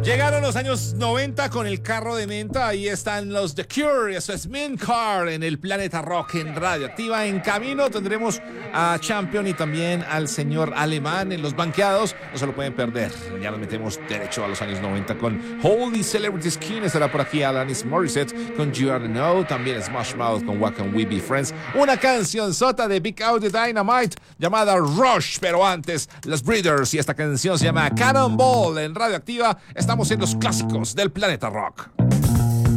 Llegaron los años 90 con el carro de menta. Ahí están los The Cure. Eso es Mint Car en el Planeta Rock en Radioactiva. En camino tendremos a Champion y también al señor Alemán en los banqueados. No se lo pueden perder. Ya nos metemos derecho a los años 90 con Holy Celebrity Skin. Estará por aquí Alanis Morissette con You Already Know. También Smash Mouth con What Can We Be Friends. Una canción sota de Big Audio Dynamite llamada Rush. Pero antes, los Breeders. Y esta canción se llama Cannonball en Radioactiva. Estamos en los clásicos del Planeta Rock.